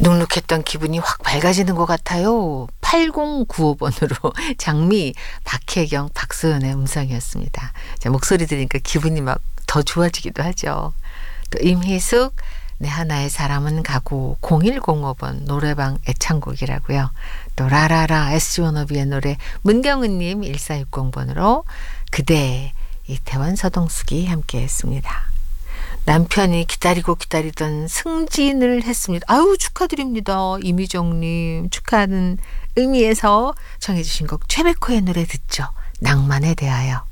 눅눅했던 기분이 확 밝아지는 것 같아요. 8095번으로 장미, 박혜경, 박소연의 음성이었습니다. 자, 목소리 들으니까 기분이 막 더 좋아지기도 하죠. 또 임희숙, 내 하나의 사람은 가고, 0105번 노래방 애창곡이라고요. 또 라라라 SG워너비의 노래, 문경은님 1460번으로 그대, 이태원 서동숙이 함께했습니다. 남편이 기다리고 기다리던 승진을 했습니다. 아유, 축하드립니다. 이미정님, 축하하는 의미에서 청해 주신 곡 최백호의 노래 듣죠. 낭만에 대하여.